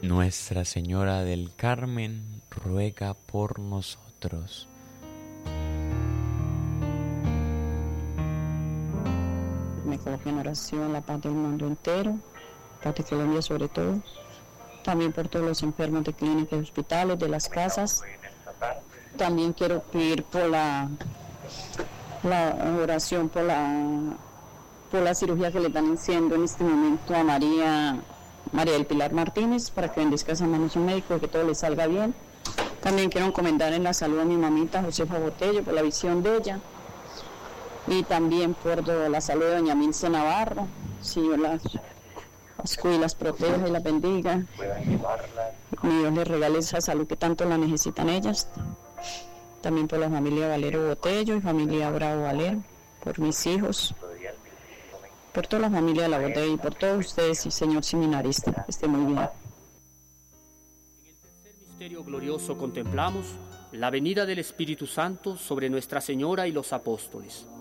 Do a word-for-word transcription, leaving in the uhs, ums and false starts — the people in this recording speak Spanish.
Nuestra Señora del Carmen, ruega por nosotros. Me coloco en oración la paz del mundo entero, paz de Colombia sobre todo, también por todos los enfermos de clínicas y hospitales, de las casas. También quiero pedir por la, la oración por la, por la cirugía que le están haciendo en este momento a María, María del Pilar Martínez, para que bendizca esa mano su médico y que todo le salga bien. También quiero encomendar en la salud a mi mamita Josefa Botello, por la visión de ella. Y también por la salud de doña Milce Navarro, Señor las, las cuide, las proteja y las bendiga. Y Dios les regale esa salud que tanto la necesitan ellas. También por la familia Valero Botello y familia Bravo Valero, por mis hijos, por toda la familia de la Botello y por todos ustedes, y señor seminarista, que esté muy bien. En el tercer misterio glorioso contemplamos la venida del Espíritu Santo sobre Nuestra Señora y los apóstoles.